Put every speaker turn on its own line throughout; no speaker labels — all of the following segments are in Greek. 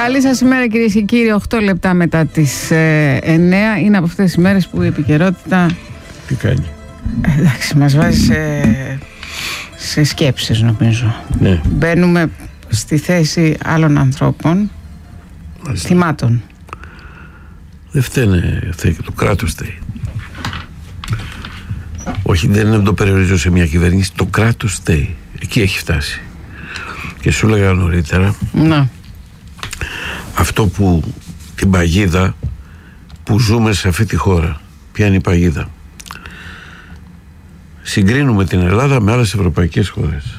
Καλή σας ημέρα, κυρίες και κύριοι. 8 λεπτά μετά τις 9. Είναι από αυτές τις μέρες που η επικαιρότητα...
Τι κάνει?
Εντάξει, μας βάζει σε σκέψεις, νομίζω.
Ναι.
Μπαίνουμε στη θέση άλλων ανθρώπων, θυμάτων.
Δεν φταίνε, το κράτος φταίει. Όχι, δεν το περιορίζω σε μια κυβέρνηση. Το κράτος φταίει. Εκεί έχει φτάσει. Και σου έλεγα νωρίτερα,
Να.
αυτό που την παγίδα που ζούμε σε αυτή τη χώρα. Ποια είναι η παγίδα? Συγκρίνουμε την Ελλάδα με άλλες ευρωπαϊκές χώρες.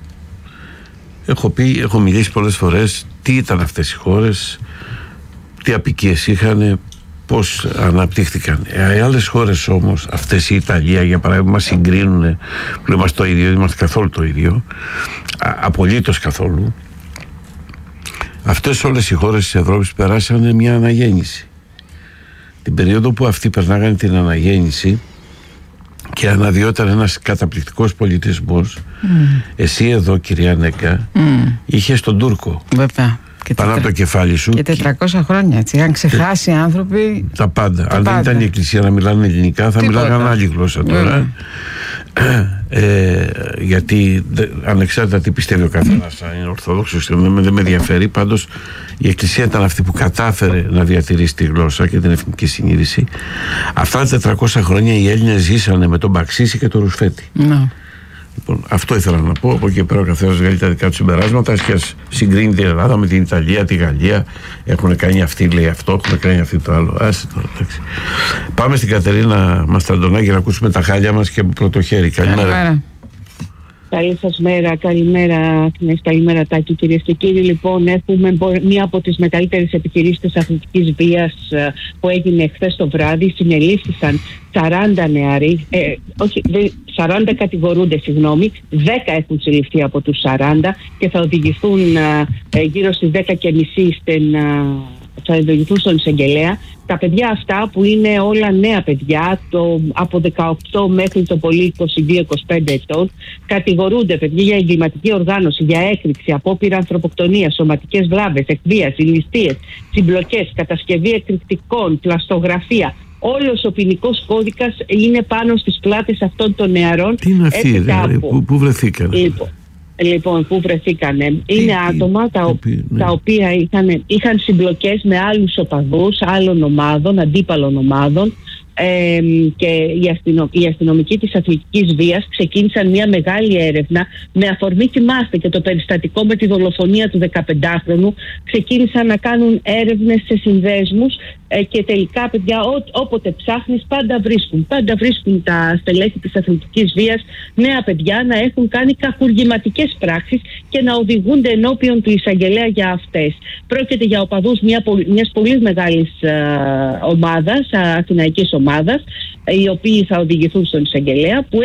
Έχω μιλήσει πολλές φορές τι ήταν αυτές οι χώρες, τι απικίες είχαν, πώς αναπτύχθηκαν. Οι άλλες χώρες όμως, αυτές, η Ιταλία για παράδειγμα, μας συγκρίνουν, που είμαστε το ίδιο, δεν είμαστε καθόλου το ίδιο, απολύτως καθόλου. Αυτές όλες οι χώρες της Ευρώπης περάσανε μια αναγέννηση. Την περίοδο που αυτοί περνάγανε την αναγέννηση και αναδυόταν ένας καταπληκτικός πολιτισμός, εσύ εδώ, κυρία Νέκα, είχες τον Τούρκο.
Βέβαια.
Πάνω από το κεφάλι σου.
Και 400 χρόνια, έτσι. Αν ξεχάσει οι άνθρωποι.
Τα πάντα. Αν δεν ήταν η Εκκλησία να μιλάνε ελληνικά, θα μιλάγανε άλλη γλώσσα τώρα. Γιατί ανεξάρτητα τι πιστεύει ο καθένας, αν είναι Ορθόδοξος, δεν με ενδιαφέρει. Πάντως η Εκκλησία ήταν αυτή που κατάφερε να διατηρήσει τη γλώσσα και την εθνική συνείδηση. Αυτά τα 400 χρόνια οι Έλληνες ζήσανε με τον Μπαξίση και τον Ρουσφέτη. Λοιπόν, αυτό ήθελα να πω. Από εκεί πέρα ο καθένας βγάλει τα δικά του συμπεράσματα. Και ας συγκρίνει την Ελλάδα με την Ιταλία, τη Γαλλία. Έχουν κάνει αυτή, λέει αυτό, έχουν κάνει αυτή το άλλο. Άσε τώρα, εντάξει. Πάμε στην Κατερίνα Μαστραντονάκη να ακούσουμε τα χάλια μας και από πρώτο χέρι. Καλημέρα.
Καλή σας μέρα, καλημέρα Τάκη, κυρίες και κύριοι. Λοιπόν, έχουμε μία από τις μεγαλύτερες επιχειρήσεις της αθλητικής βίας που έγινε χθες το βράδυ. Συνελήφθησαν 40 νεαροί, 40 κατηγορούνται, 10 έχουν συλληφθεί από τους 40 και θα οδηγηθούν γύρω στις 10:30 θα οδηγηθούν στον εισαγγελέα. Τα παιδιά αυτά που είναι όλα νέα παιδιά, από 18 μέχρι το πολύ 22-25 ετών, κατηγορούνται παιδιά για εγκληματική οργάνωση, για έκρηξη, απόπειρα ανθρωποκτονία, σωματικές βλάβες, εκβίαση, ληστείες, συμπλοκές, κατασκευή εκρηκτικών, πλαστογραφία. Όλος ο ποινικός κώδικας είναι πάνω στις πλάτες αυτών των νεαρών.
Τι είναι αυτοί, πού βρεθήκαν?
Λοιπόν, πού βρεθήκανε? Είναι άτομα τα οποία είχαν συμπλοκές με άλλους οπαδούς άλλων ομάδων, αντίπαλων ομάδων, και οι αστυνομικοί της αθλητικής βίας ξεκίνησαν μια μεγάλη έρευνα με αφορμή, θυμάστε, και το περιστατικό με τη δολοφονία του 15χρονου. Ξεκίνησαν να κάνουν έρευνες σε συνδέσμους και τελικά, παιδιά, όποτε ψάχνεις πάντα βρίσκουν τα στελέχη της αθλητικής βίας νέα παιδιά να έχουν κάνει κακουργηματικές πράξεις και να οδηγούνται ενώπιον του εισαγγελέα για αυτές. Πρόκειται για οπαδούς μιας πολύ μεγάλης ομάδας, αθηναϊκής ομάδας, οι οποίοι θα οδηγηθούν στον εισαγγελέα, που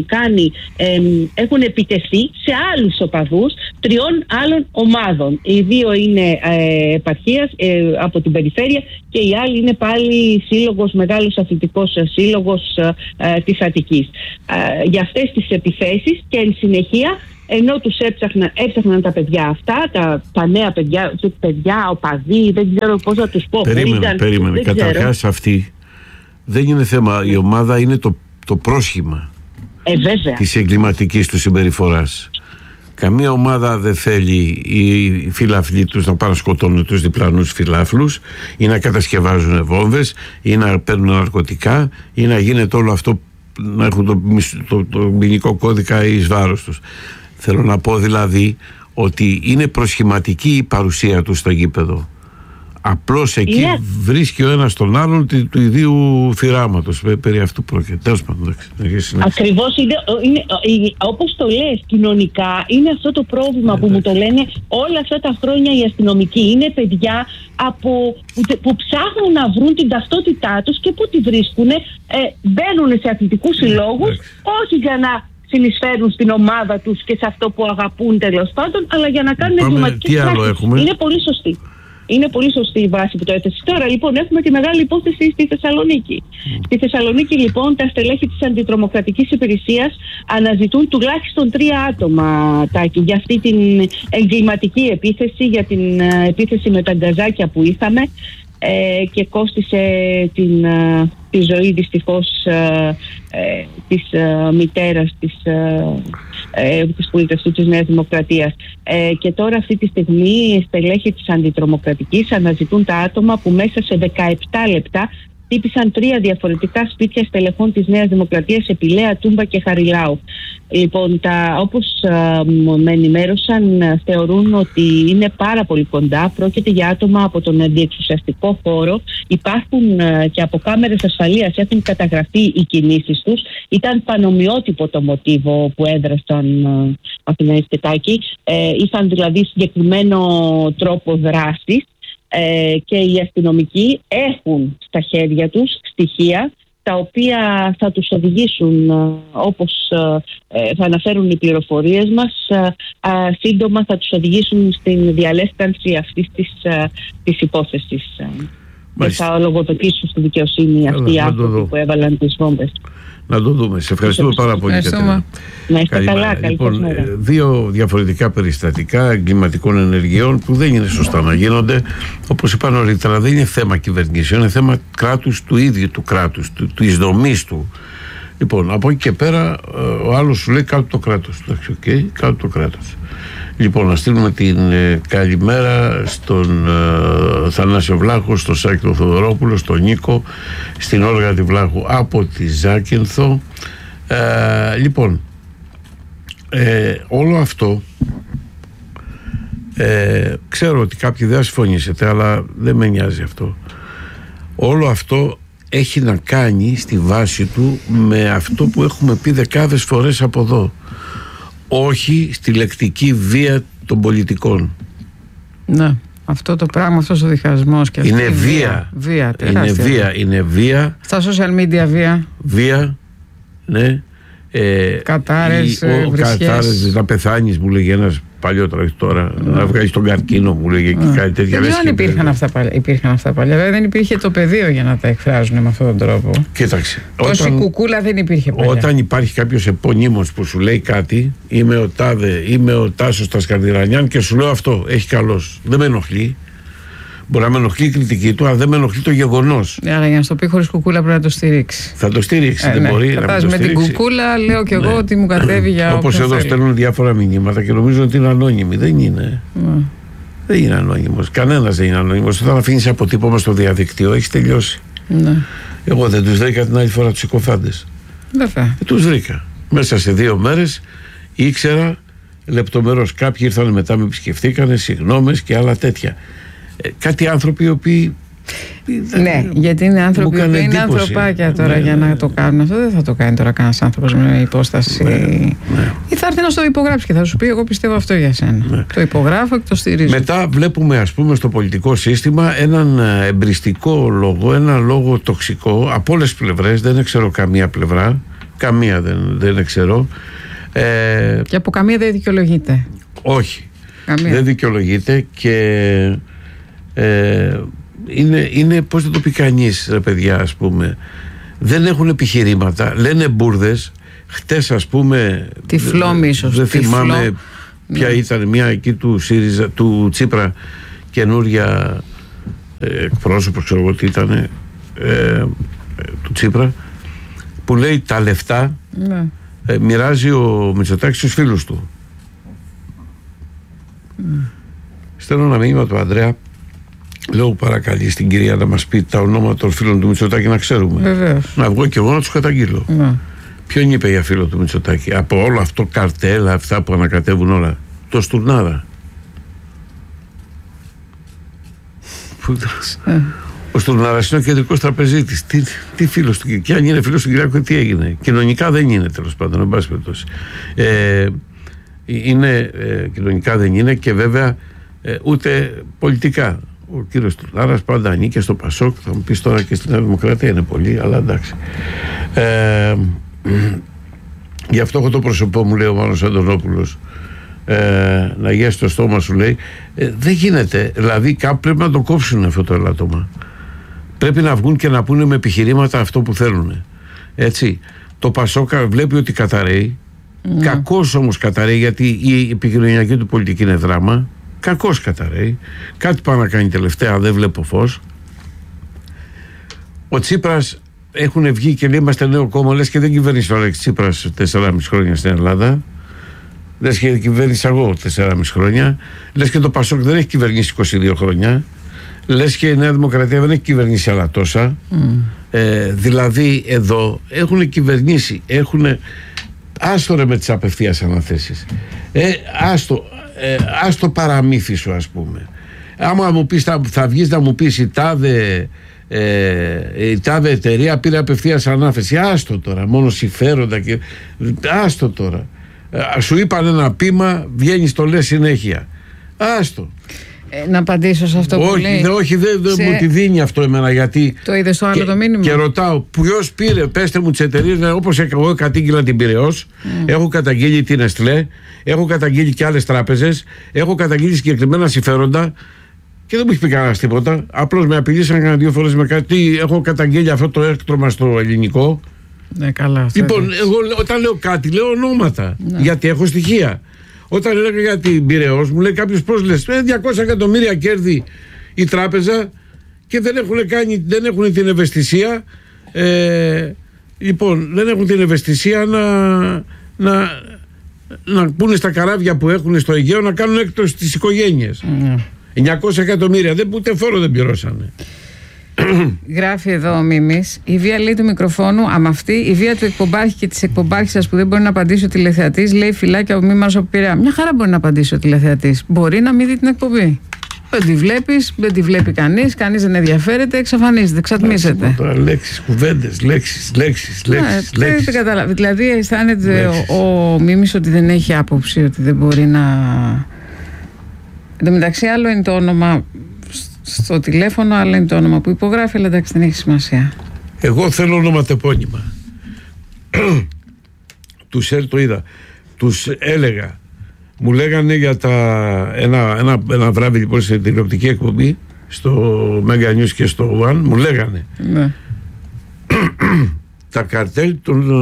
έχουν επιτεθεί σε άλλους οπαδούς 3 άλλων ομάδων. Οι 2 είναι επαρχίας από την περιφέρεια και οι άλλοι είναι πάλι μεγάλος αθλητικός σύλλογος της Αττικής. Για αυτές τις επιθέσεις και εν συνεχεία, ενώ τους έψαχναν τα παιδιά αυτά, τα νέα παιδιά, οπαδοί, δεν ξέρω πώς να τους πω.
Περίμενε. Καταρχάς αυτή δεν είναι θέμα. Η ομάδα είναι το πρόσχημα της εγκληματικής του συμπεριφοράς. Καμία ομάδα δεν θέλει οι φιλαθλοί τους να πάνε να σκοτώνουν τους διπλανούς φιλάθλους ή να κατασκευάζουν βόμβες ή να παίρνουν ναρκωτικά ή να γίνεται όλο αυτό, να έχουν το ποινικό κώδικα εις βάρος τους. Θέλω να πω δηλαδή ότι είναι προσχηματική η παρουσία τους στο γήπεδο. Απλώς εκεί βρίσκει ο ένας τον άλλον του ιδίου θυράματος. Περί αυτού πρόκειται. Τέλος πάντων.
Ακριβώς, όπως το λες, κοινωνικά είναι αυτό το πρόβλημα που μου το λένε όλα αυτά τα χρόνια οι αστυνομικοί. Είναι παιδιά που ψάχνουν να βρουν την ταυτότητά τους και που τη βρίσκουν. Μπαίνουν σε αθλητικούς συλλόγους, όχι για να συνεισφέρουν στην ομάδα τους και σε αυτό που αγαπούν, τέλος πάντων, αλλά για να κάνουν εγκληματικές πράξεις. Είναι πολύ σωστή. Είναι πολύ σωστή η βάση που το έθεσε. Τώρα λοιπόν έχουμε τη μεγάλη υπόθεση στη Θεσσαλονίκη. Στη Θεσσαλονίκη λοιπόν τα στελέχη της Αντιτρομοκρατικής Υπηρεσίας αναζητούν τουλάχιστον 3 άτομα, Τάκη, για αυτή την εγκληματική επίθεση, για την επίθεση με τα γκαζάκια που είχαμε και κόστισε τη ζωή δυστυχώς της μητέρας της πολιτευτού της Νέας Δημοκρατίας. Και τώρα αυτή τη στιγμή οι στελέχοι της Αντιτρομοκρατικής αναζητούν τα άτομα που μέσα σε 17 λεπτά χτύπησαν 3 διαφορετικά σπίτια στελεχών της Νέας Δημοκρατίας σε Πηλαία, Τούμπα και Χαριλάου. Λοιπόν, όπως με ενημέρωσαν, θεωρούν ότι είναι πάρα πολύ κοντά. Πρόκειται για άτομα από τον αντιεξουσιαστικό χώρο. Υπάρχουν και από κάμερες ασφαλείας, έχουν καταγραφεί οι κινήσεις τους. Ήταν πανομοιότυπο το μοτίβο που έδρασαν Αθηναίες και Τάκη. Είχαν δηλαδή συγκεκριμένο τρόπο δράσης. Και οι αστυνομικοί έχουν στα χέρια τους στοιχεία τα οποία θα τους οδηγήσουν, όπως θα αναφέρουν οι πληροφορίες μας, σύντομα θα τους οδηγήσουν στην διαλέστανση αυτής της υπόθεσης. Και θα λογοδοτήσουν στη δικαιοσύνη αυτοί οι άνθρωποι που έβαλαν τις βόμβες.
Να το δούμε. Σε ευχαριστούμε πάρα πολύ.
Να είστε καλά.
Λοιπόν, 2 διαφορετικά περιστατικά εγκληματικών ενεργειών που δεν είναι σωστά να γίνονται. Όπως είπα νωρίτερα, δεν είναι θέμα κυβερνήσεων, είναι θέμα κράτους, του ίδιου του κράτους, της δομής του. Λοιπόν, από εκεί και πέρα, ο άλλος σου λέει κάτω το κράτος. Εντάξει, κάτω το κράτος. Λοιπόν, να στείλουμε την καλημέρα στον Θανάσιο Βλάχο, στον Σάκη τον Θοδωρόπουλο, στον Νίκο, στην Όλγα τη Βλάχου από τη Ζάκυνθο. Λοιπόν, όλο αυτό ξέρω ότι κάποιοι δεν συμφωνήσετε, αλλά δεν με νοιάζει αυτό. Όλο αυτό έχει να κάνει στη βάση του με αυτό που έχουμε πει δεκάδες φορές από εδώ. Όχι στη λεκτική βία των πολιτικών.
Ναι, αυτό το πράγμα, αυτός ο διχασμός και αυτή
είναι βία. Είναι βία.
Στα social media βία.
Βία, ναι.
Κατάρες,
κατάρες, να πεθάνεις, μου λέγει ένας παλιότερα, τώρα να βγάλεις τον καρκίνο, μου λέγει και κάτι τέτοια.
Δεν υπήρχαν αυτά παλιά. Βέβαια δεν υπήρχε το πεδίο για να τα εκφράζουν με αυτόν τον τρόπο.
Κοίταξε.
Τόση κουκούλα δεν υπήρχε παλιά.
Όταν υπάρχει κάποιος επωνύμος που σου λέει κάτι, είμαι ο Τάδε, είμαι ο Τάσος Τασκαρδιρανιάν και σου λέω αυτό, έχει καλός. Δεν με ενοχλεί. Μπορεί να με ενοχλεί η κριτική του, αλλά δεν με ενοχλεί το γεγονός.
Άρα για να στο πει χωρίς κουκούλα πρέπει να το στηρίξει.
Θα το στηρίξει, δεν μπορεί να το
με την κουκούλα λέω κι εγώ ότι μου κατέβει για
όπως εδώ στέλνουν διάφορα μηνύματα και νομίζουν ότι είναι ανώνυμοι. Δεν είναι. Δεν είναι ανώνυμος. Κανένας δεν είναι ανώνυμος. Όταν αφήνεις αποτύπωμα στο διαδικτύο, έχεις τελειώσει. Εγώ δεν τους βρήκα την άλλη φορά τους συκοφάντες. Τους βρήκα. Μέσα σε 2 μέρες ήξερα λεπτομερώς. Κάποιοι ήρθαν μετά, με επισκεφτήκανε, συγγνώμες και άλλα τέτοια. Κάτι άνθρωποι οι οποίοι.
Ναι, γιατί είναι άνθρωποι που είναι ανθρωπάκια τώρα για να το κάνουν αυτό. Δεν θα το κάνει τώρα κανένας άνθρωπος με υπόσταση. Ή θα έρθει να στο υπογράψει και θα σου πει: εγώ πιστεύω αυτό για σένα. Το υπογράφω και το στηρίζω.
Μετά βλέπουμε, ας πούμε, στο πολιτικό σύστημα έναν εμπριστικό λόγο, έναν λόγο τοξικό από όλες τις πλευρές. Δεν ξέρω καμία πλευρά. Καμία δεν ξέρω.
Και από καμία δεν δικαιολογείται.
Όχι. Δεν δικαιολογείται και. Είναι πώς δεν το πει κανείς, ρε παιδιά, ας πούμε, δεν έχουν επιχειρήματα, λένε μπουρδες. Χτες, ας πούμε,
τυφλόμη ίσως,
δεν θυμάμαι ποια ήταν, μια εκεί του ΣΥΡΙΖΑ, του Τσίπρα, καινούρια εκπρόσωπος, ξέρω εγώ τι ήταν, του Τσίπρα, που λέει τα λεφτά μοιράζει ο Μητσοτάκης στους φίλους του. Στέλνω ένα μήνυμα του Ανδρέα, λέω παρακαλεί στην κυρία να μας πει τα ονόματα των φίλων του Μητσοτάκη να ξέρουμε.
Βεβαίως.
Να βγω και εγώ να τους καταγγείλω. Ποιον είπε για φίλο του Μητσοτάκη? Από όλο αυτό καρτέλ, αυτά που ανακατεύουν όλα, το Στουρνάρα. Ο Στουρνάρας είναι ο κεντρικός τραπεζίτης. Τι φίλος του, και αν είναι φίλος του Κυριάκου, τι έγινε? Κοινωνικά δεν είναι, τέλος πάντων, εν πάση περιπτώσει. Κοινωνικά δεν είναι και βέβαια ούτε πολιτικά. Ο κύριος Στουρνάρας πάντα ανήκε στο Πασόκ. Θα μου πεις τώρα και στην Νέα Δημοκρατία είναι πολύ, αλλά εντάξει. Γι' αυτό έχω το πρόσωπό μου, λέει ο Μάνος Αντωνόπουλος, να γιάσει το στόμα σου, λέει. Δεν γίνεται. Δηλαδή κάπου πρέπει να το κόψουν αυτό το ελάττωμα. Πρέπει να βγουν και να πούνε με επιχειρήματα αυτό που θέλουν. Έτσι. Το Πασόκα βλέπει ότι καταραίει. Κακώς όμως καταραίει, γιατί η επικοινωνιακή του πολιτική είναι δράμα. Κακώς καταραίει. Κάτι πάει να κάνει τελευταία, δεν βλέπω φως. Ο Τσίπρας, έχουν βγει και λέει είμαστε νέο κόμμα, λες και δεν κυβέρνησε ο Αλέξης Τσίπρας 4,5 χρόνια στην Ελλάδα. Λες και κυβέρνησα εγώ 4,5 χρόνια. Λες και το Πασόκ δεν έχει κυβερνήσει 22 χρόνια. Λες και η Νέα Δημοκρατία δεν έχει κυβερνήσει άλλα τόσα. Δηλαδή εδώ έχουν κυβερνήσει, άστο ρε με τις απευθείας αναθέσεις. Άστο παραμύθι σου, ας πούμε. Άμα μου πεις, θα βγεις να μου πεις η τάδε εταιρεία πήρε απευθείας ανάθεση. Άστο τώρα, μόνο συμφέροντα και... Άστο τώρα. Σου είπαν ένα πείμα, βγαίνεις το λες συνέχεια. Άστο.
Να απαντήσω σε αυτό που λέει.
Όχι, δεν μου τη δίνει αυτό εμένα, γιατί...
Το είδες στο άλλο το μήνυμα.
Και ρωτάω, ποιος πήρε, πέστε μου τις εταιρείες, όπως εγώ κατήγγειλα την Πειραιώς, έχω καταγγείλει την Εστλέ, έχω καταγγείλει και άλλες τράπεζες, έχω καταγγείλει συγκεκριμένα συμφέροντα και δεν μου έχει πει κανένας τίποτα. Απλώς με απειλήσαν κανένα 2 φορές με κάτι, έχω καταγγείλει αυτό το έκτρωμα στο ελληνικό.
Ναι, καλά.
Λοιπόν, εγώ όταν λέω κάτι, λέω ονόματα, γιατί έχω στοιχεία. Όταν έλεγα για την Πειραιώς, μου λέει κάποιος πώς λες, 200 εκατομμύρια κέρδη η τράπεζα και δεν έχουν την ευαισθησία, λοιπόν, δεν έχουν την ευαισθησία να πούνε στα καράβια που έχουν στο Αιγαίο να κάνουν έκτος στις οικογένειες. 900 εκατομμύρια, ούτε φόρο δεν πληρώσανε.
Γράφει εδώ ο Μίμης, η βία λέει του μικροφόνου, άμα αυτή η βία του εκπομπάρχη και της εκπομπάρχησας που δεν μπορεί να απαντήσει ο τηλεθεατής, λέει φυλάκια ο Μήμαρος από Πειραιά. Μια χαρά μπορεί να απαντήσει ο τηλεθεατής. Μπορεί να μην δει την εκπομπή. Δεν τη βλέπεις, δεν τη βλέπει κανείς δεν ενδιαφέρεται, εξαφανίζεται, εξατμίζεται.
Τώρα λέξεις, κουβέντες, λέξεις.
Δεν καταλαβαίνω. Δηλαδή αισθάνεται ο Μίμης ότι δεν έχει άποψη, ότι δεν μπορεί να. Εν τω μεταξύ, άλλο είναι το όνομα στο τηλέφωνο, άλλο είναι το όνομα που υπογράφει, αλλά εντάξει, δεν έχει σημασία.
Εγώ θέλω ονοματεπώνυμα. Τους το είδα. Τους έλεγα. Μου λέγανε για ένα βράδυ λοιπόν σε τηλεοπτική εκπομπή στο Mega News και στο One, μου λέγανε τα καρτέλ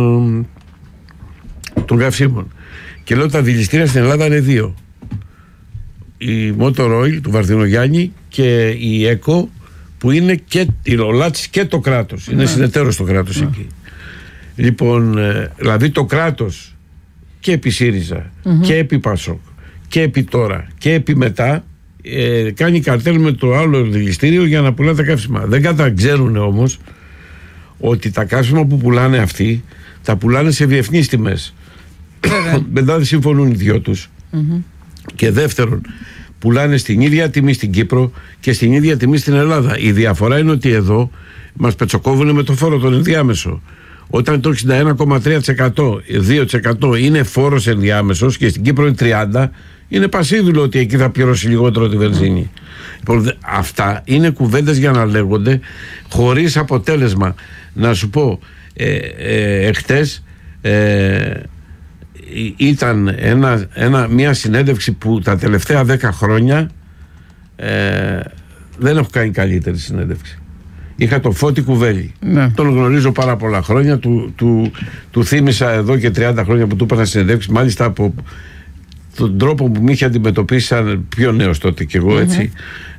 των καυσίμων. Και λέω τα δηληστήρια στην Ελλάδα είναι 2. Η Motor Oil του Βαρδινογιάννη και η ΕΚΟ, που είναι και ο Λάτσης και το κράτος. Είναι συνεταίρος το κράτος εκεί. Λοιπόν, δηλαδή το κράτος και επί ΣΥΡΙΖΑ και επί ΠΑΣΟΚ και επί τώρα και επί μετά κάνει καρτέλ με το άλλο δηληστήριο για να πουλά τα καύσιμα. Δεν καταξέρουν όμως ότι τα καύσιμα που πουλάνε αυτοί τα πουλάνε σε διεθνείς τιμές. Μετά δεν συμφωνούν οι δυο τους. Και δεύτερον, πουλάνε στην ίδια τιμή στην Κύπρο και στην ίδια τιμή στην Ελλάδα. Η διαφορά είναι ότι εδώ μας πετσοκόβουν με το φόρο τον ενδιάμεσο. Όταν το 61,3%, 2% είναι φόρος ενδιάμεσος και στην Κύπρο είναι 30%, είναι πασίδουλο ότι εκεί θα πληρώσει λιγότερο τη βενζίνη. Λοιπόν, αυτά είναι κουβέντες για να λέγονται χωρίς αποτέλεσμα. Να σου πω, εχθές ήταν μια συνέντευξη που τα τελευταία 10 χρόνια δεν έχω κάνει καλύτερη συνέντευξη. Είχα το Φώτη Κουβέλη. Τον γνωρίζω πάρα πολλά χρόνια. Του θύμισα εδώ και 30 χρόνια που του είπα να συνεντεύξει. Μάλιστα από τον τρόπο που με είχε αντιμετωπίσει σαν πιο νέος τότε κι εγώ, έτσι.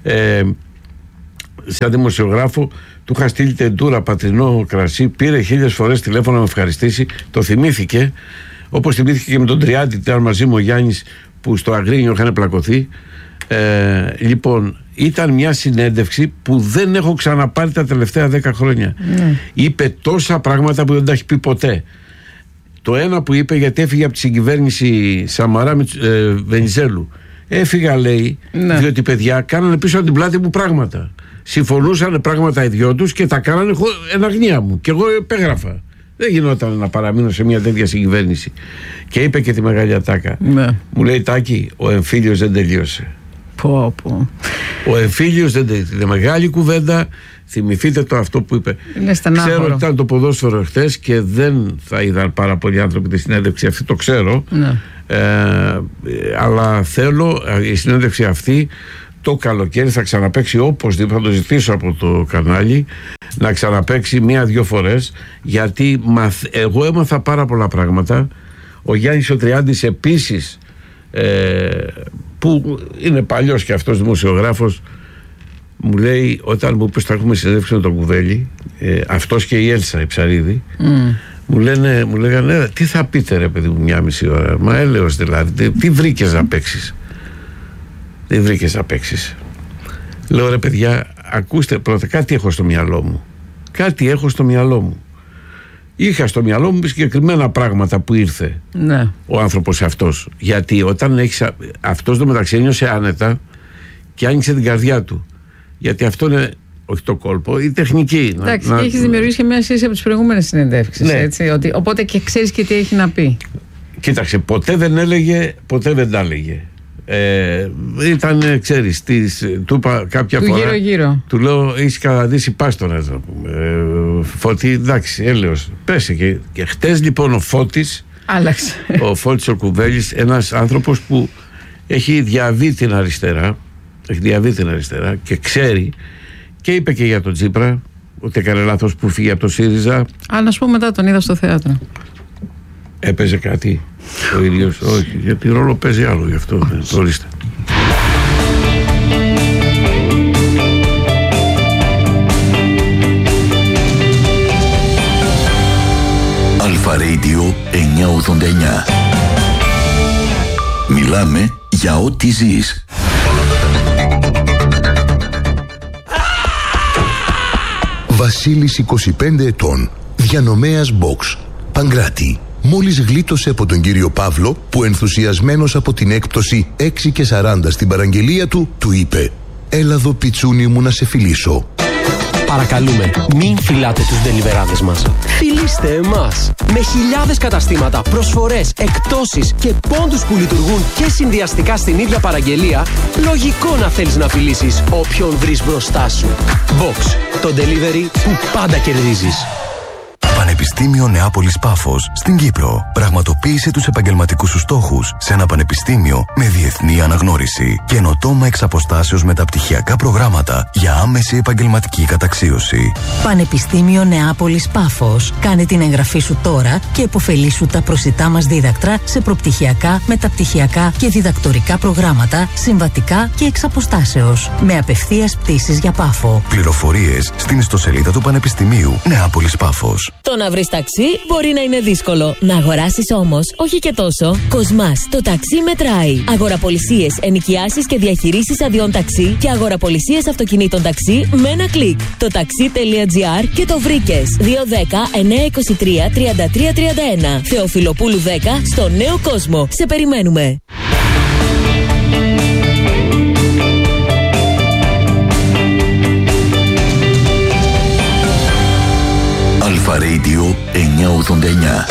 Σαν δημοσιογράφο, του είχα στείλει τεντούρα πατρινό κρασί. Πήρε 1000 φορές τηλέφωνο να με ευχαριστήσει. Το θυμήθηκε. Όπως θυμήθηκε και με τον Τριάντη, ήταν μαζί μου ο Γιάννης που στο Αγρίνιο είχαν πλακωθεί. Λοιπόν, ήταν μια συνέντευξη που δεν έχω ξαναπάρει τα τελευταία 10 χρόνια. Είπε τόσα πράγματα που δεν τα έχει πει ποτέ. Το ένα που είπε, γιατί έφυγε από τη συγκυβέρνηση Σαμαρά Βενιζέλου. Έφυγα, λέει, διότι παιδιά κάνανε πίσω από την πλάτη μου πράγματα. Συμφωνούσαν πράγματα οι δυο τους και τα κάνανε εν αγνία μου. Και εγώ επέγραφα. Δεν γινόταν να παραμείνω σε μια τέτοια συγκυβέρνηση. Και είπε και τη μεγάλη ατάκα. Μου λέει, Τάκη, ο εμφύλιος δεν τελείωσε. Ο εμφύλιος δεν τελείωσε. Είναι μεγάλη κουβέντα. Θυμηθείτε το αυτό που είπε. Ξέρω ότι ήταν το ποδόσφαιρο χτες και δεν θα είδαν πάρα πολλοί άνθρωποι τη συνέντευξη αυτή, το ξέρω. Αλλά θέλω η συνέντευξη αυτή το καλοκαίρι θα ξαναπαίξει οπωσδήποτε, θα το ζητήσω από το κανάλι να ξαναπαίξει 1-2 φορές, γιατί εγώ έμαθα πάρα πολλά πράγματα. Ο Γιάννης ο Τριάντης επίσης, που είναι παλιός και αυτός δημοσιογράφος, μου λέει, όταν μου είπε θα έχουμε συνέντευξη με τον Κουβέλη, αυτός και η Έλσα η Ψαρίδη, μου λέγανε, τι θα πείτε ρε παιδί μου 1,5 ώρα, μα έλεος δηλαδή, τι βρήκες να παίξεις? Δεν βρήκες να παίξεις. Λέω, ρε παιδιά, ακούστε πρώτα, κάτι έχω στο μυαλό μου. Είχα στο μυαλό μου συγκεκριμένα πράγματα που ήρθε ο άνθρωπος αυτός. Γιατί όταν έχεις, αυτός το μεταξύ ένιωσε άνετα και άνοιξε την καρδιά του. Γιατί αυτό είναι, όχι το κόλπο, η τεχνική.
Εντάξει, και έχεις δημιουργήσει και μια σχέση από τις προηγούμενες συνεντεύξεις. Ναι. Έτσι, οπότε και ξέρεις και τι έχει να πει.
Κοίταξε, ποτέ δεν έλεγε, ποτέ δεν τα έλεγε. Ήταν, ξέρεις, του είπα κάποια φορά.
Γύρω.
Του λέω, έχεις καταδύσει πάστορας, να πούμε. Φώτη, εντάξει, έλεος. Πέσε και χτες λοιπόν ο Φώτης.
Άλλαξε.
Ο Φώτης ο Κουβέλης, ένας άνθρωπος που έχει διαβεί την αριστερά. Και ξέρει, και είπε και για τον Τσίπρα ότι έκανε λάθος που φύγε από το ΣΥΡΙΖΑ.
Αλλά να σου πω, μετά τον είδα στο θέατρο.
Έπαιζε κάτι ο ίδιος? Όχι, γιατί ρόλο παίζει άλλο, γι' αυτό. Ορίστε.
Αλφα Radio 989. Μιλάμε για ό,τι ζεις. Βασίλης 25 ετών, διανομέας box, Παγκράτη. Μόλις γλίτωσε από τον κύριο Παύλο που ενθουσιασμένος από την έκπτωση 6,40 στην παραγγελία του είπε «Έλα εδώ πιτσούνι μου να σε φιλήσω».
Παρακαλούμε, μην φυλάτε τους ντελιβεράδες μας. Φιλήστε εμάς. Με χιλιάδες καταστήματα, προσφορές, εκπτώσεις και πόντους που λειτουργούν και συνδυαστικά στην ίδια παραγγελία, λογικό να θέλεις να φιλήσεις όποιον βρεις μπροστά σου. Box, το delivery που πάντα κερδίζεις.
Πανεπιστήμιο Νεάπολης Πάφος στην Κύπρο. Πραγματοποίησε τους επαγγελματικούς σου στόχους σε ένα πανεπιστήμιο με διεθνή αναγνώριση. Καινοτόμα εξ αποστάσεως μεταπτυχιακά προγράμματα για άμεση επαγγελματική καταξίωση.
Πανεπιστήμιο Νεάπολης Πάφος. Κάνε την εγγραφή σου τώρα και επωφελήσου τα προσιτά μας δίδακτρα σε προπτυχιακά, μεταπτυχιακά και διδακτορικά προγράμματα, συμβατικά και εξ αποστάσεως. Με απευθείας πτήσεις για Πάφο.
Πληροφορίες στην ιστοσελίδα του Πανεπιστημίου Νεάπολης Πάφος.
Το να βρεις ταξί μπορεί να είναι δύσκολο. Να αγοράσεις όμως, όχι και τόσο. Κοσμάς, το ταξί μετράει. Αγοραπολισίες, ενοικιάσεις και διαχειρήσεις αδειών ταξί και αγοραπολισίες αυτοκινήτων ταξί με ένα κλικ. Το taxi.gr και το βρήκες. 210-923-3331. Θεοφιλοπούλου 10 στο Νέο Κόσμο. Σε περιμένουμε.
Αλφα Radio 989.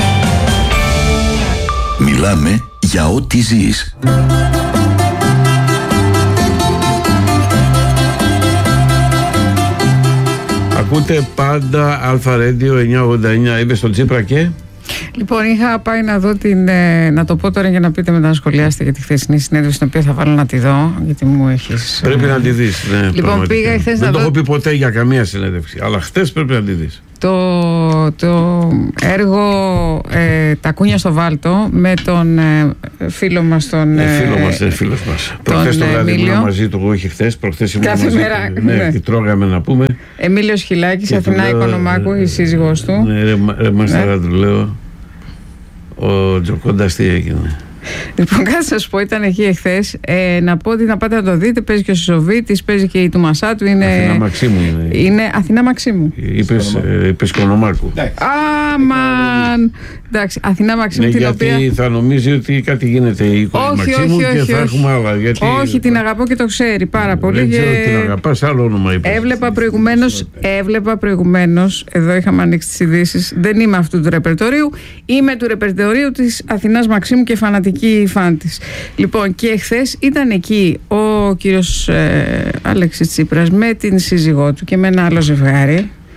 Μιλάμε για ό,τι ζεις.
Ακούτε πάντα Αλφα Radio 989. Είμαι στον Τσίπρα και...
Λοιπόν, είχα πάει να δω να το πω τώρα για να πείτε μετά να σχολιάσετε για τη χθεσινή συνέντευξη, την οποία θα βάλω να τη δω, γιατί μου έχεις...
Πρέπει να τη δεις, ναι.
Λοιπόν, πήγα χθες να δω...
Δεν το έχω πει ποτέ για καμία συνέντευξη, αλλά χθες πρέπει να τη δεις.
Το έργο «Τα κούνια στο Βάλτο» με τον φίλο μας τον...
Φίλος μας. Προχθές το βράδυ ήμουν μαζί του, εγώ είχε χθες, προχθές ήμουν μαζί του. Ναι, και τρώγαμε να πούμε.
Εμίλιος Χιλάκης, Αθηνά Οικονομάκου, η σύζυγός του.
Ναι, ρε μασταρά του λέω. Ο Τζοκόντας τι έγινε?
Λοιπόν, κάτι σας πω, ήταν εκεί εχθές. Να πω ότι να πάτε να το δείτε. Παίζει και ο Σισοβίτης, παίζει και η Τουμασάτου.
Αθηνά Μαξίμου
είναι Αθηνά Μαξίμου.
Είπες Κονομάκου.
Αμαν. Εντάξει, Αθηνά Μαξίμου.
Ναι, γιατί θα νομίζει ότι κάτι γίνεται η Μαξίμου και θα έχουμε άλλα.
Όχι, την αγαπώ και το ξέρει πάρα πολύ.
Δεν ξέρω την αγαπάς, άλλο όνομα είπες.
Έβλεπα προηγουμένως, εδώ είχαμε ανοίξει τις ειδήσεις. Δεν είμαι αυτού του ρεπερτορίου. Είμαι του ρεπερτορίου της Αθηνάς Μαξίμου και φανατική φαν της. Λοιπόν, και χθες ήταν εκεί ο κύριος Αλέξης Τσίπρας με την σύζυγό του και με ένα άλλο ζευγάρι.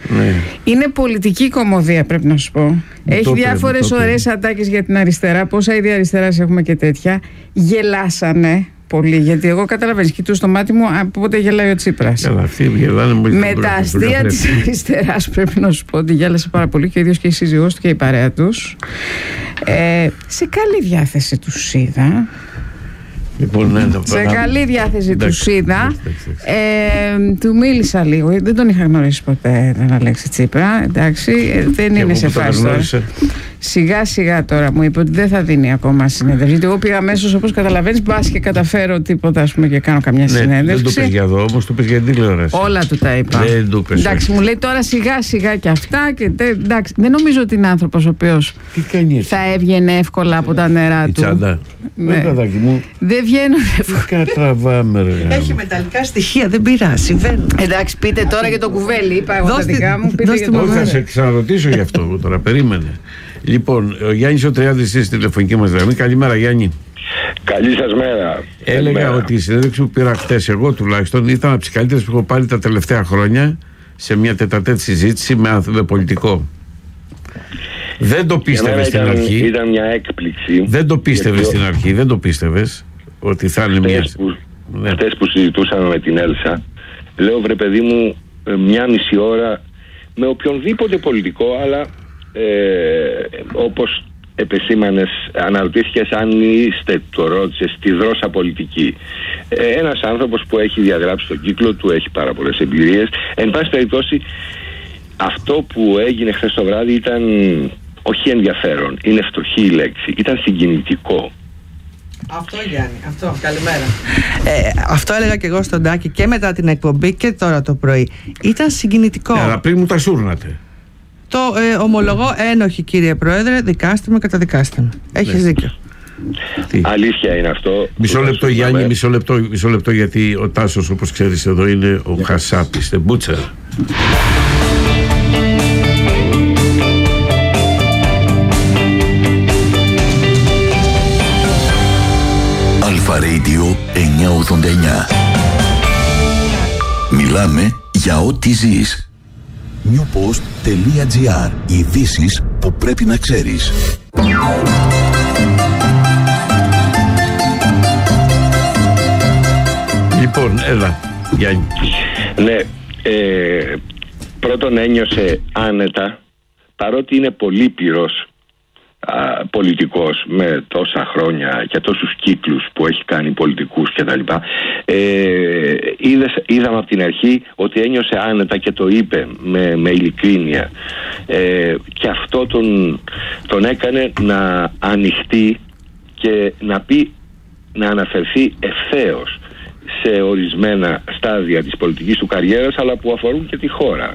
Ναι.
Είναι πολιτική κωμωδία, πρέπει να σου πω. Έχει διάφορες ωραίες ατάκες για την αριστερά. Πόσα είδη αριστεράς έχουμε και τέτοια. Γελάσανε πολύ, γιατί εγώ καταλαβαίνεις, κοιτούω στο μάτι μου από πότε γελάει ο Τσίπρας. Με τα αστεία της αριστεράς πρέπει να σου πω ότι γέλασε πάρα πολύ, και ο ίδιος και η σύζυγός του και η παρέα τους. Σε καλή διάθεση τους είδα.
Λοιπόν,
σε καλή διάθεση τους είδα. Του μίλησα λίγο. Δεν τον είχα γνωρίσει ποτέ τον Αλέξη Τσίπρα. Εντάξει, δεν είναι σε φάση τώρα. Σιγά σιγά τώρα μου είπε ότι δεν θα δίνει ακόμα συνέντευξη. Γιατί εγώ πήγα αμέσως, όπως καταλαβαίνεις, μπας και καταφέρω τίποτα, ας πούμε, και κάνω καμιά συνέντευξη.
Δεν το πες για εδώ, όμως το πες για την τηλεόραση.
Όλα του τα είπα.
Δεν το πες.
Εντάξει, μου λέει τώρα σιγά σιγά και αυτά. Και εντάξει, δεν νομίζω ότι είναι άνθρωπος ο οποίος θα έβγαινε εύκολα από τα νερά του.
Τσάντα.
Ναι. Δεν βγαίνουν
εύκολα.
Έχει μεταλλικά στοιχεία, δεν πειράζει, συμβαίνει.
Εντάξει, πείτε τώρα για το κουβέλι. Είπα εγώ τα δικά μου.
Θα σε ξαναρωτήσω γι' αυτό τώρα, περίμενε. Λοιπόν, ο Γιάννης ο Τριάδης είναι στη τηλεφωνική μας γραμμή. Καλημέρα, Γιάννη.
Καλή σας μέρα.
Έλεγα ότι η συνέντευξη που πήρα χτες, εγώ τουλάχιστον, ήταν από τις καλύτερες που έχω πάρει τα τελευταία χρόνια σε μια τετατέτ συζήτηση με πολιτικό. Δεν το πίστευες στην αρχή.
Ήταν μια έκπληξη.
Δεν το πίστευες στην αρχή, δεν το πίστευες ότι θα είναι μια.
Χτες που συζητούσαμε με την Έλσα, λέω, βρε παιδί μου, μια μισή ώρα με οποιονδήποτε πολιτικό, αλλά όπως επεσήμανες, αναρωτήθηκες αν είστε, το ρώτησες, στη δρόσα πολιτική. Ένας άνθρωπος που έχει διαγράψει τον κύκλο του, έχει πάρα πολλές εμπειρίες. Εν πάση περιπτώσει, αυτό που έγινε χθες το βράδυ ήταν όχι ενδιαφέρον, είναι φτωχή η λέξη, ήταν συγκινητικό.
Αυτό, Γιάννη, αυτό, καλημέρα. Αυτό έλεγα και εγώ στον Τάκη και μετά την εκπομπή και τώρα το πρωί. Ήταν συγκινητικό.
Αλλά πριν μου τα σούρνατε.
Το ομολογώ, ένοχη κύριε Πρόεδρε, δικάστε με, καταδικάστε με. Έχεις δίκιο.
Αλήθεια είναι αυτό.
Μισό λεπτό, Γιάννη, μισό λεπτό, γιατί ο Τάσος, όπως ξέρεις, εδώ είναι ο Χασάπης, the butcher.
Αλφα Radio 989. Μιλάμε για ό,τι ζεις. newpost.gr. Ειδήσεις που πρέπει να ξέρεις.
Λοιπόν, έλα, Γιάννη.
Ναι, πρώτον ένιωσε άνετα, παρότι είναι πολύ πυρός πολιτικός με τόσα χρόνια και τόσους κύκλους που έχει κάνει πολιτικούς κτλ. Είδαμε από την αρχή ότι ένιωσε άνετα και το είπε με ειλικρίνεια, και αυτό τον έκανε να ανοιχτεί και να αναφερθεί ευθέως σε ορισμένα στάδια της πολιτικής του καριέρας, αλλά που αφορούν και τη χώρα.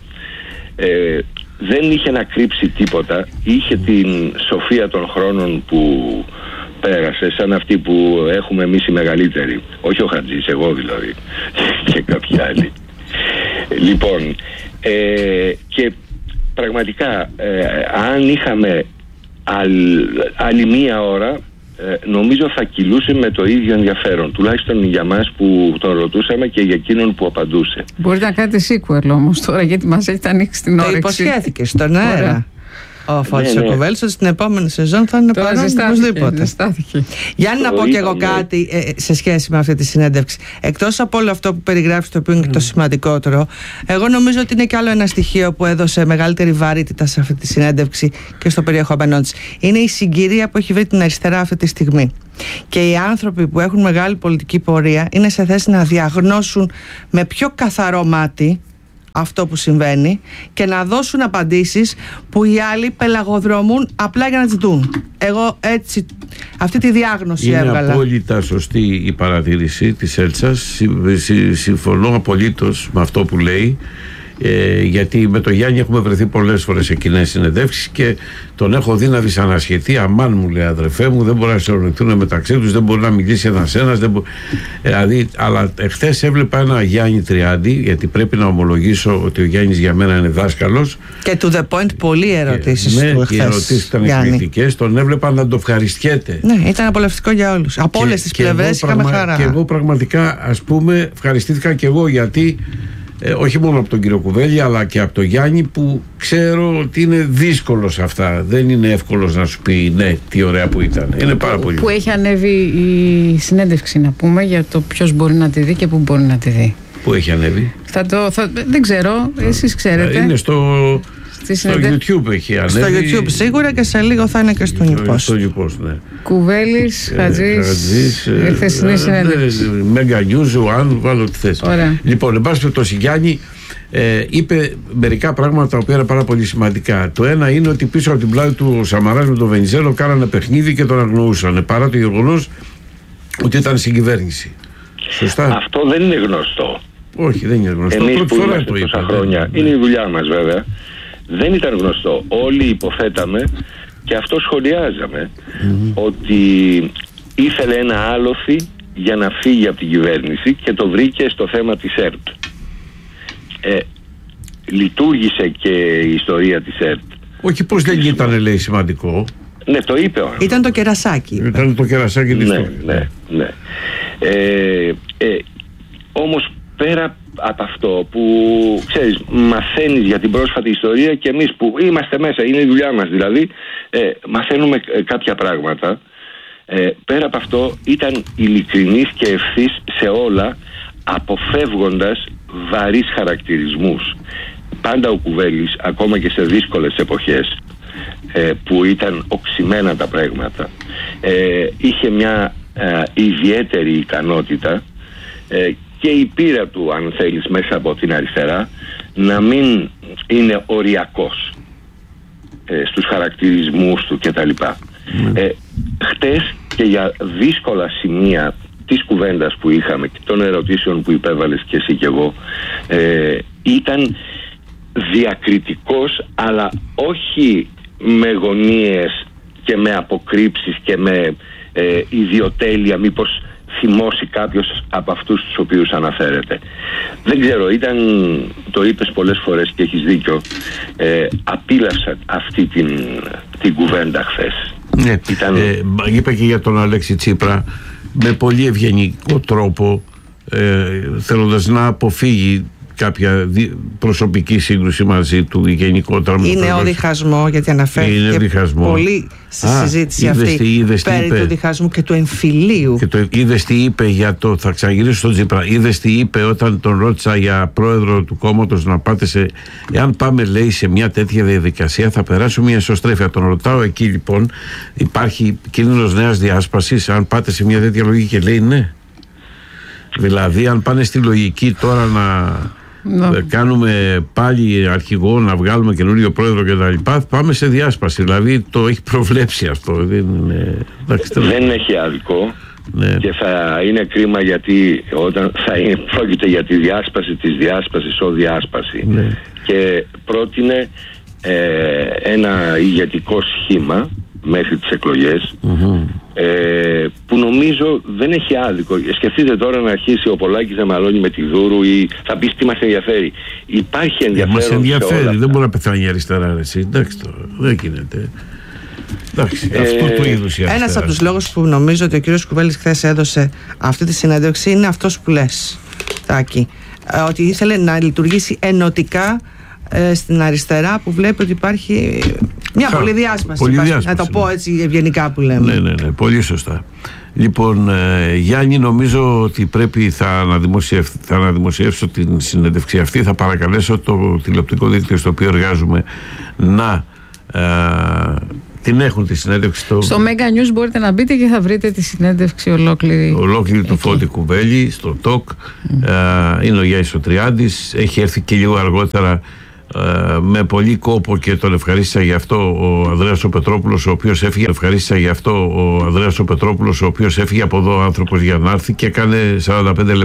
Δεν είχε να κρύψει τίποτα, είχε την σοφία των χρόνων που πέρασε, σαν αυτή που έχουμε εμείς οι μεγαλύτεροι, όχι ο Χατζής, εγώ δηλαδή και κάποιοι άλλοι. Λοιπόν, και πραγματικά αν είχαμε άλλη μία ώρα, νομίζω θα κυλούσε με το ίδιο ενδιαφέρον, τουλάχιστον για μας που τον ρωτούσαμε και για εκείνον που απαντούσε.
Μπορείτε να κάνετε sequel όμως τώρα, γιατί μας έχετε ανοίξει την όρεξη.
Το υποσχέθηκε στον αέρα. Ο Φώτης ο Κοβέλσος στην επόμενη σεζόν θα είναι παρόν οπωσδήποτε. Γιάννη, να πω και εγώ κάτι σε σχέση με αυτή τη συνέντευξη. Εκτός από όλο αυτό που περιγράφεις, το οποίο είναι το σημαντικότερο, εγώ νομίζω ότι είναι κι άλλο ένα στοιχείο που έδωσε μεγαλύτερη βαρύτητα σε αυτή τη συνέντευξη και στο περιεχόμενό της. Είναι η συγκυρία που έχει βρει την αριστερά αυτή τη στιγμή. Και οι άνθρωποι που έχουν μεγάλη πολιτική πορεία είναι σε θέση να διαγνώσουν με πιο καθαρό μάτι αυτό που συμβαίνει και να δώσουν απαντήσεις που οι άλλοι πελαγοδρομούν απλά για να τις δουν. Εγώ έτσι αυτή τη διάγνωση έβγαλα.
Είναι απόλυτα σωστή η παρατήρηση της Έλτσας. Συμφωνώ απολύτως με αυτό που λέει, γιατί με τον Γιάννη έχουμε βρεθεί πολλές φορές σε κοινές συνεντεύξεις και τον έχω δει να δυσανασχετεί. Αμάν, μου λέει, αδερφέ μου, δεν μπορεί να συνονιθούν μεταξύ τους, δεν μπορεί να μιλήσει ένας. Δηλαδή, αλλά εχθές έβλεπα ένα Γιάννη Τριάντη, γιατί πρέπει να ομολογήσω ότι ο Γιάννης για μένα είναι δάσκαλος.
Και to the point, πολλοί ερωτήσεις του εχθές.
Ναι, οι ερωτήσεις ήταν εκπληκτικές. Τον έβλεπα να το ευχαριστιέται.
Ναι, ήταν απολαυστικό για όλους. Από όλες τις πλευρές είχαμε χαρά.
Και εγώ πραγματικά, ας πούμε, ευχαριστήθηκα και εγώ, γιατί όχι μόνο από τον κύριο Κουβέλη αλλά και από τον Γιάννη, που ξέρω ότι είναι δύσκολο σε αυτά. Δεν είναι εύκολος να σου πει ναι, τι ωραία που ήταν. Είναι πάρα πολύ. Που
έχει ανέβει η συνέντευξη, να πούμε, για το ποιος μπορεί να τη δει και πού μπορεί να τη δει.
Πού έχει ανέβει?
Δεν ξέρω, εσείς ξέρετε.
Είναι στο YouTube έχει ανέβει.
Στο YouTube σίγουρα, και σε λίγο θα είναι και στο Newpost.
Ναι.
Κουβέλης, Χατζής, χθεσινή συνέντευξη.
Mega News, One, βάλω τι θες. Λοιπόν, εν πάση περιπτώσει, Γιάννη είπε μερικά πράγματα τα οποία είναι πάρα πολύ σημαντικά. Το ένα είναι ότι πίσω από την πλάτη του ο Σαμαράς με τον Βενιζέλο κάνανε παιχνίδι και τον αγνοούσαν, παρά το γεγονός ότι ήταν στην κυβέρνηση. Σωστά.
Αυτό δεν είναι γνωστό.
Όχι, δεν είναι γνωστό.
Εμείς που είμαστε τόσα χρόνια, είναι η δουλειά μας βέβαια, δεν ήταν γνωστό. Όλοι υποθέταμε, και αυτό σχολιάζαμε, ότι ήθελε ένα άλοθη για να φύγει από την κυβέρνηση και το βρήκε στο θέμα της ΕΡΤ. Λειτουργήσε και η ιστορία της ΕΡΤ.
Όχι, πως δεν ήταν, λέει, σημαντικό.
Ναι, το είπε ο άνθρωπος.
Ήταν το κερασάκι.
Ήταν το κερασάκι της ιστορίας.
Ναι. Όμως πέρα από αυτό που ξέρεις, μαθαίνεις για την πρόσφατη ιστορία, και εμείς που είμαστε μέσα, είναι η δουλειά μας δηλαδή, μαθαίνουμε κάποια πράγματα. Πέρα από αυτό ήταν ειλικρινής και ευθύς σε όλα, αποφεύγοντας βαρύς χαρακτηρισμούς. Πάντα ο Κουβέλης, ακόμα και σε δύσκολες εποχές που ήταν οξυμένα τα πράγματα, είχε μια ιδιαίτερη ικανότητα, και η πείρα του, αν θέλεις, μέσα από την αριστερά, να μην είναι οριακός στους χαρακτηρισμούς του κτλ. Χτες, και για δύσκολα σημεία της κουβέντας που είχαμε και των ερωτήσεων που υπέβαλες και εσύ και εγώ, ήταν διακριτικός, αλλά όχι με γωνίες και με αποκρύψεις και με ιδιοτέλεια, μήπως θυμώσει κάποιος από αυτούς τους οποίους αναφέρεται. Δεν ξέρω, το είπες πολλές φορές και έχεις δίκιο, απίλαυσα αυτή την κουβέντα χθες.
Ναι, είπα και για τον Αλέξη Τσίπρα με πολύ ευγενικό τρόπο, θέλοντας να αποφύγει κάποια προσωπική σύγκρουση μαζί του ή γενικότερα.
Είναι ο διχασμό, γιατί αναφέρθηκε πολύ στη συζήτηση αυτή περί του διχασμού και του εμφυλίου.
Και είδες τι είπε για το, θα ξαναγυρίσω στον Τσίπρα, είδες τι είπε όταν τον ρώτησα για πρόεδρο του κόμματος να πάτε εάν πάμε, λέει, σε μια τέτοια διαδικασία θα περάσουμε μια εσωστρέφεια. Τον ρωτάω εκεί, λοιπόν, υπάρχει κίνδυνος νέας διάσπασης αν πάτε σε μια τέτοια λογική, και λέει ναι. Δηλαδή αν πάνε στη λογική τώρα να κάνουμε πάλι αρχηγό, να βγάλουμε καινούριο πρόεδρο κτλ., πάμε σε διάσπαση. Δηλαδή το έχει προβλέψει αυτό.
Δεν έχει άδικο. Ναι. Και θα είναι κρίμα, γιατί όταν πρόκειται για τη διάσπαση της διάσπασης ως διάσπαση, ναι, και πρότεινε ένα ηγετικό σχήμα μέχρι τις εκλογές, που νομίζω δεν έχει άδικο. Σκεφτείτε τώρα να αρχίσει ο Πολάκης να μαλώνει με τη Δούρου, ή θα πεις τι μας ενδιαφέρει. Υπάρχει ενδιαφέρον.
Μας ενδιαφέρει, δεν μπορεί να πεθάνει η αριστερά, εσύ. Εντάξει, δεν γίνεται. Εντάξει, αυτού του είδους η αριστερά.
Ένας από τους λόγους που νομίζω ότι ο κύριος Κουβέλης χθες έδωσε αυτή τη συνέντευξη είναι αυτός που λες, Τάκη, ότι ήθελε να λειτουργήσει ενωτικά στην αριστερά, που βλέπει ότι υπάρχει μια πολλή διάσπαση, να το πω έτσι ευγενικά που λέμε.
Ναι, πολύ σωστά. Λοιπόν, Γιάννη, νομίζω ότι πρέπει θα αναδημοσιεύσω την συνέντευξη αυτή. Θα παρακαλέσω το τηλεοπτικό δίκτυο στο οποίο εργάζομαι να την έχουν τη συνέντευξη
στο Mega News. Μπορείτε να μπείτε και θα βρείτε τη συνέντευξη ολόκληρη
του Φώτη Κουβέλη στο ΤΟΚ. Είναι ο Γιάννης ο Τριάντης, έχει έρθει και λίγο αργότερα, με πολύ κόπο, και τον ευχαρίστησα γι' αυτό ο Ανδρέας ο Πετρόπουλος, ο οποίος έφυγε. Ο Ανδρέας ο Πετρόπουλος, ο οποίος έφυγε από εδώ άνθρωπος για να έρθει, και έκανε 45 λεπτά